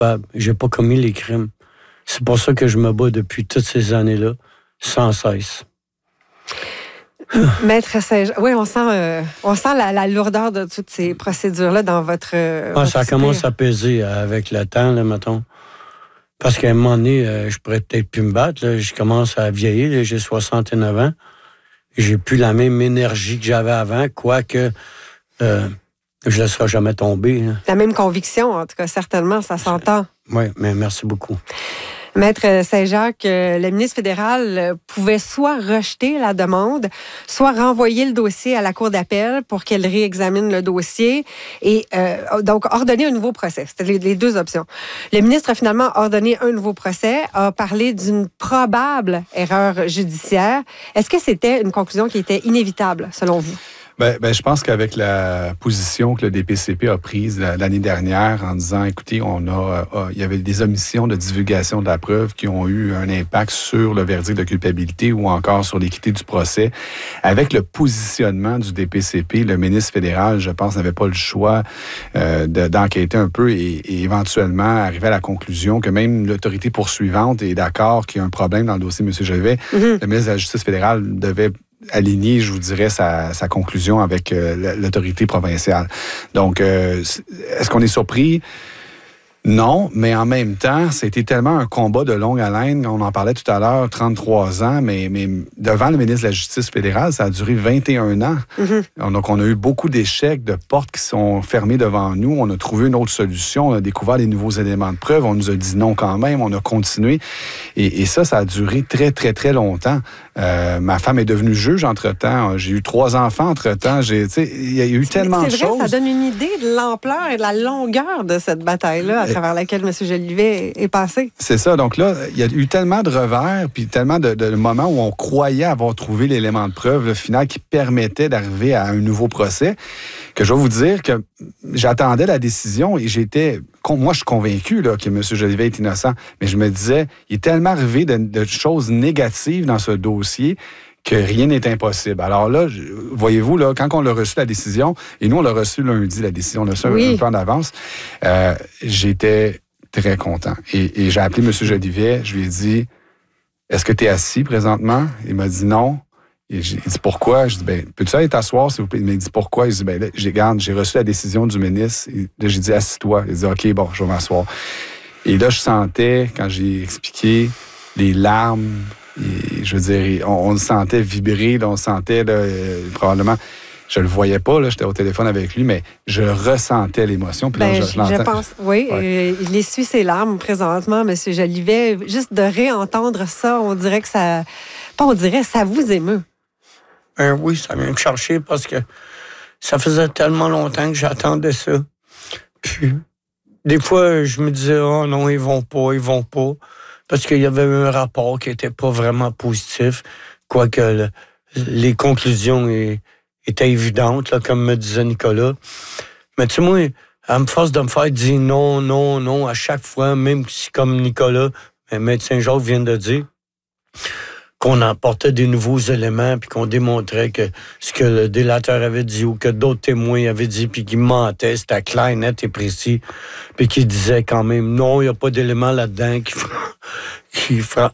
coupable. J'ai pas commis les crimes. C'est pour ça que je me bats depuis toutes ces années-là, sans cesse. Maître Saint-Jacques, oui, on sent la lourdeur de toutes ces procédures-là dans votre... Ça commence à peser avec le temps, là, mettons. Parce qu'à un moment donné, je pourrais peut-être plus me battre. Là. Je commence à vieillir, là, j'ai 69 ans. J'ai plus la même énergie que j'avais avant, quoique je ne laisserai jamais tomber. Là. La même conviction, en tout cas, certainement, ça s'entend. Oui, mais merci beaucoup. Maître Saint-Jacques, le ministre fédéral pouvait soit rejeter la demande, soit renvoyer le dossier à la Cour d'appel pour qu'elle réexamine le dossier et donc ordonner un nouveau procès. C'était les deux options. Le ministre a finalement ordonné un nouveau procès, a parlé d'une probable erreur judiciaire. Est-ce que c'était une conclusion qui était inévitable, selon vous? Ben, je pense qu'avec la position que le DPCP a prise l'année dernière en disant, écoutez, il y avait des omissions de divulgation de la preuve qui ont eu un impact sur le verdict de culpabilité ou encore sur l'équité du procès. Avec le positionnement du DPCP, le ministre fédéral, je pense, n'avait pas le choix d'enquêter un peu et éventuellement arriver à la conclusion que même l'autorité poursuivante est d'accord qu'il y a un problème dans le dossier de M. Jolivet. Le ministre de la Justice fédérale devait aligner, je vous dirais, sa conclusion avec l'autorité provinciale. Donc, est-ce qu'on est surpris? Non, mais en même temps, c'était tellement un combat de longue haleine. On en parlait tout à l'heure, 33 ans, mais devant le ministre de la Justice fédérale, ça a duré 21 ans. Donc, on a eu beaucoup d'échecs, de portes qui sont fermées devant nous. On a trouvé une autre solution. On a découvert des nouveaux éléments de preuve. On nous a dit non quand même. On a continué. Et ça a duré très, très, très longtemps. Ma femme est devenue juge entre-temps. J'ai eu 3 enfants entre-temps. Il y a eu tellement de choses. C'est vrai, ça donne une idée de l'ampleur et de la longueur de cette bataille-là à travers laquelle M. Jolivet est passé. C'est ça. Donc là, il y a eu tellement de revers puis tellement de moments où on croyait avoir trouvé l'élément de preuve final qui permettait d'arriver à un nouveau procès que je vais vous dire que j'attendais la décision et moi, je suis convaincu là, que M. Jolivet est innocent, mais je me disais, il est tellement arrivé de choses négatives dans ce dossier que rien n'est impossible. Alors là, voyez-vous, là, quand on a reçu la décision, et nous, on l'a reçu lundi, la décision, on a reçu un peu en avance, j'étais très content. Et j'ai appelé M. Jolivet, je lui ai dit, est-ce que tu es assis présentement? Il m'a dit non. Il dit pourquoi? Je dis, peux-tu aller t'asseoir, s'il vous plaît? Il m'a dit pourquoi? Il dit, là, j'ai reçu la décision du ministre. Et là, j'ai dit, assis-toi. Il dit, OK, bon, je vais m'asseoir. Et là, je sentais, quand j'ai expliqué, les larmes. Et, je veux dire, on le sentait vibrer, là, on sentait, là, probablement, je le voyais pas, là, j'étais au téléphone avec lui, mais je ressentais l'émotion. Puis là, je pense, oui, il essuie ses larmes présentement, M. Jolivet. Juste de réentendre ça, on dirait que ça... Pas on dirait, ça vous émeut. Oui, ça vient me chercher parce que ça faisait tellement longtemps que j'attendais ça. Puis, des fois, je me disais, oh non, ils vont pas. Parce qu'il y avait eu un rapport qui était pas vraiment positif, quoique les conclusions étaient évidentes, là, comme me disait Nicolas. Mais tu sais, moi, à me force de me faire dire non à chaque fois, même si, comme Nicolas, Maître Saint-Jacques vient de dire, qu'on apportait des nouveaux éléments puis qu'on démontrait que ce que le délateur avait dit ou que d'autres témoins avaient dit puis qu'ils mentaient, c'était clair, net et précis, puis qu'ils disaient quand même non, il n'y a pas d'éléments là-dedans qui fera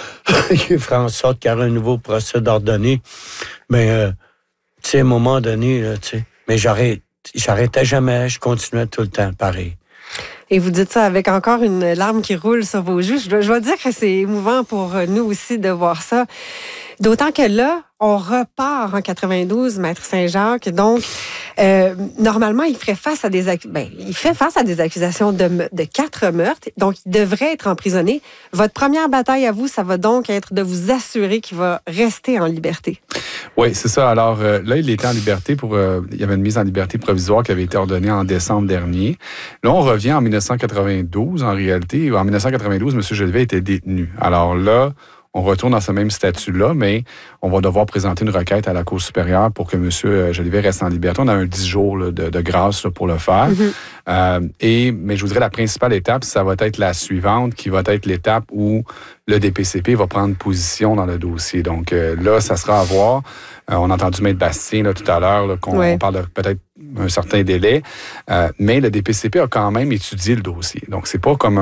en sorte qu'il y aura un nouveau procès d'ordonné. Mais, tu sais, à un moment donné, tu sais, mais j'arrêtais jamais, je continuais tout le temps, pareil. Et vous dites ça avec encore une larme qui roule sur vos joues. Je dois dire que c'est émouvant pour nous aussi de voir ça. D'autant que là, on repart en 92, Maître Saint-Jacques. Donc, normalement, il fait face à des accusations de 4 meurtres. Donc, il devrait être emprisonné. Votre première bataille à vous, ça va donc être de vous assurer qu'il va rester en liberté. Oui, c'est ça. Alors, là, il était en liberté il y avait une mise en liberté provisoire qui avait été ordonnée en décembre dernier. Là, on revient en 1992, en réalité. En 1992, M. Jolivet était détenu. Alors là, on retourne dans ce même statut-là, mais on va devoir présenter une requête à la Cour supérieure pour que M. Jolivet reste en liberté. On a un 10 jours là, de grâce là, pour le faire. Mais je vous dirais, la principale étape, ça va être la suivante, qui va être l'étape où le DPCP va prendre position dans le dossier. Donc là, ça sera à voir. On a entendu Maître Bastien là, tout à l'heure, là, on parle de peut-être un certain délai, mais le DPCP a quand même étudié le dossier. Donc, c'est pas comme